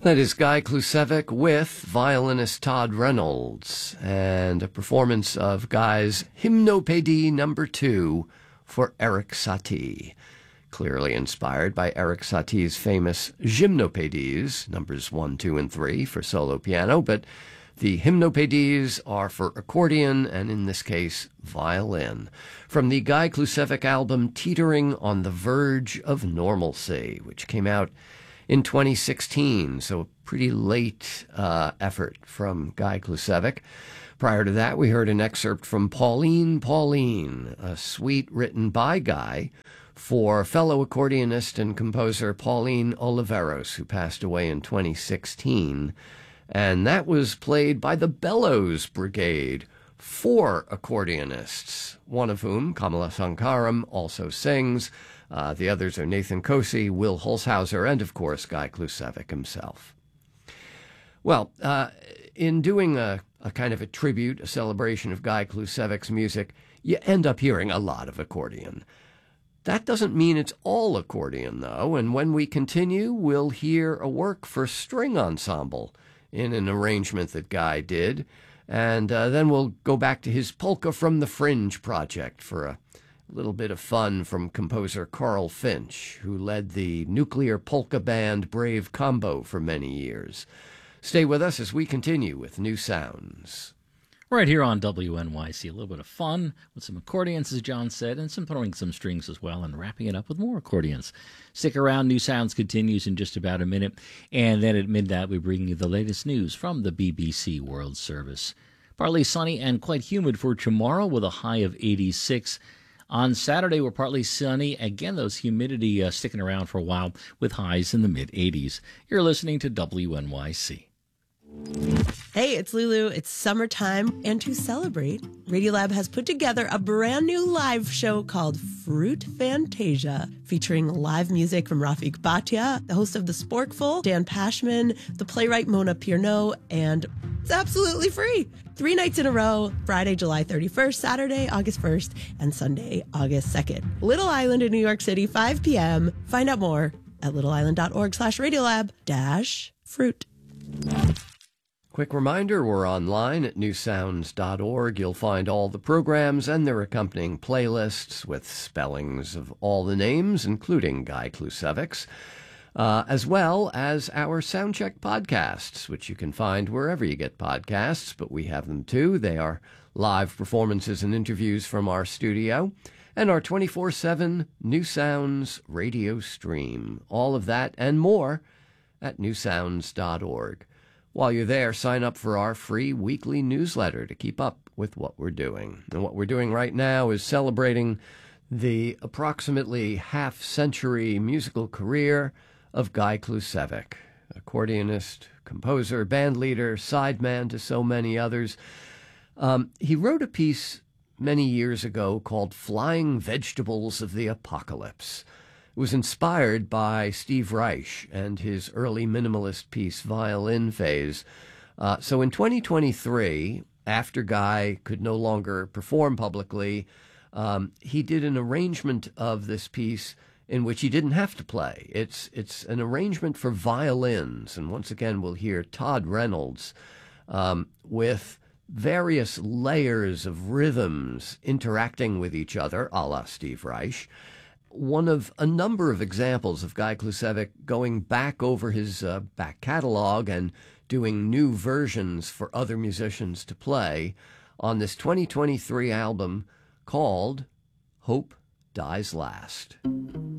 That is Guy Klusevic with violinist Todd Reynolds and a performance of Guy's Hymnopédie No. 2 for Erik Satie, clearly inspired by Erik Satie's famous Gymnopédies, numbers 1, 2, and 3 for solo piano, but the Hymnopédies are for accordion and, in this case, violin. From the Guy Klusevic album Teetering on the Verge of Normalcy, which came out in 2016, so a pretty late effort from Guy Klusevic. Prior to that, we heard an excerpt from Pauline, Pauline, a suite written by Guy for fellow accordionist and composer Pauline Oliveros, who passed away in 2016. And that was played by the Bellows Brigade, 4 accordionists, one of whom, Kamala Sankaram, also sings. The others are Nathan Kosey, Will Holzhauser, and, of course, Guy Klusevic himself. Well, in doing a kind of a tribute, a celebration of Guy Klusevic's music, you end up hearing a lot of accordion. That doesn't mean it's all accordion, though, and when we continue, we'll hear a work for string ensemble in an arrangement that Guy did, and then we'll go back to his Polka from the Fringe project for a little bit of fun from composer Carl Finch, who led the nuclear polka band Brave Combo for many years. Stay with us as we continue with New Sounds. Right here on WNYC, a little bit of fun with some accordions, as John said, and throwing some strings as well, and wrapping it up with more accordions. Stick around. New Sounds continues in just about a minute, and then at midnight we bring you the latest news from the BBC World Service. Partly sunny and quite humid for tomorrow with a high of 86. On Saturday, we're partly sunny. Again, those humidity sticking around for a while with highs in the mid-80s. You're listening to WNYC. Hey, it's Lulu. It's summertime, and to celebrate, Radiolab has put together a brand new live show called Fruit Fantasia, featuring live music from Rafik Bhatia, the host of The Sporkful, Dan Pashman, the playwright Mona Pierno, and it's absolutely free. 3 nights in a row, Friday, July 31st, Saturday, August 1st, and Sunday, August 2nd. Little Island in New York City, 5 p.m. Find out more at littleisland.org/radiolab-fruit. Quick reminder, we're online at newsounds.org. You'll find all the programs and their accompanying playlists with spellings of all the names, including Guy Klusevic's, as well as our Soundcheck podcasts, which you can find wherever you get podcasts, but we have them too. They are live performances and interviews from our studio and our 24/7 New Sounds radio stream. All of that and more at newsounds.org. While you're there, sign up for our free weekly newsletter to keep up with what we're doing. And what we're doing right now is celebrating the approximately half-century musical career of Guy Klusevic, accordionist, composer, bandleader, sideman to so many others. He wrote a piece many years ago called Flying Vegetables of the Apocalypse. It was inspired by Steve Reich and his early minimalist piece, Violin Phase. So in 2023, after Guy could no longer perform publicly, he did an arrangement of this piece in which he didn't have to play. It's an arrangement for violins. And once again, we'll hear Todd Reynolds with various layers of rhythms interacting with each other, a la Steve Reich. One of a number of examples of Guy Klusevic going back over his back catalog and doing new versions for other musicians to play on this 2023 album called Hope Dies Last.